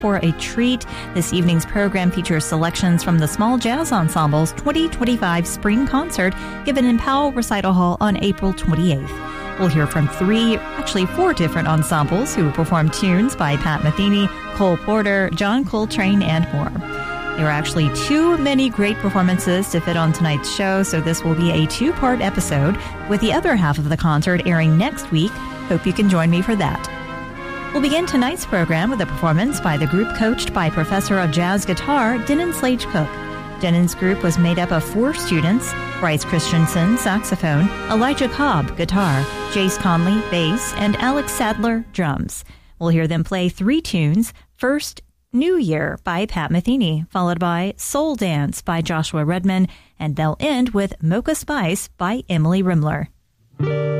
for a treat. This evening's program features selections from the Small Jazz Ensemble's 2025 Spring Concert given in Powell Recital Hall on April 28th. We'll hear from four different ensembles who will perform tunes by Pat Metheny, Cole Porter, John Coltrane, and more. There are actually too many great performances to fit on tonight's show, so this will be a two-part episode, with the other half of the concert airing next week. Hope you can join me for that. We'll begin tonight's program with a performance by the group coached by Professor of Jazz Guitar, Denon Slage Cook. Denon's group was made up of 4 students: Bryce Christensen, saxophone; Elijah Cobb, guitar; Jace Conley, bass; and Alex Sadler, drums. We'll hear them play 3 tunes. First, New Year by Pat Metheny, followed by Soul Dance by Joshua Redman, and they'll end with Mocha Spice by Emily Rimler.